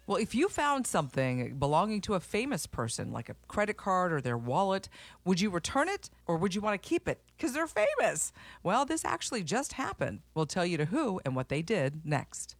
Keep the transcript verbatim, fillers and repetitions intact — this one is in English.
Well, if you found something belonging to a famous person, like a credit card or their wallet, would you return it or would you want to keep it because they're famous? Well, this actually just happened. We'll tell you to who and what they did next.